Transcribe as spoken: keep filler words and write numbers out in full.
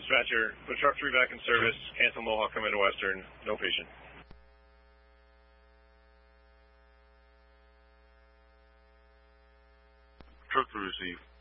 Dispatcher, put truck three back in service, cancel Mohawk, come into Western, no patient. Truck three receive.